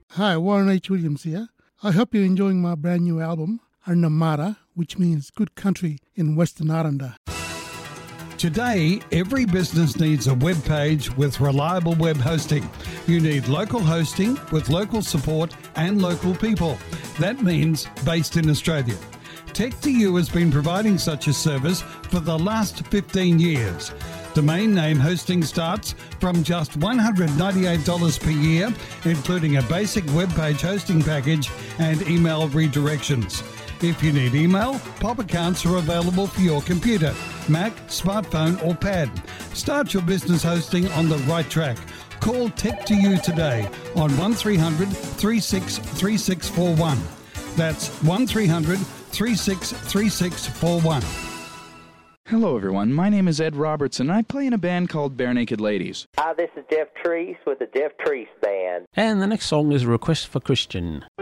Hi, Warren H. Williams here. I hope you're enjoying my brand new album, Arnamara, which means good country in Western Aranda. Today, every business needs a web page with reliable web hosting. You need local hosting with local support and local people. That means based in Australia. Tech2U has been providing such a service for the last 15 years. Domain name hosting starts from just $198 per year, including a basic web page hosting package and email redirections. If you need email, POP accounts are available for your computer, Mac, smartphone or pad. Start your business hosting on the right track. Call Tech2U today on 1300 363641. That's 1300 363641. Hello everyone, my name is Ed Robertson and I play in a band called Bare Naked Ladies. Hi, this is Jeff Treese with the Jeff Treese Band. And the next song is a request for Christian.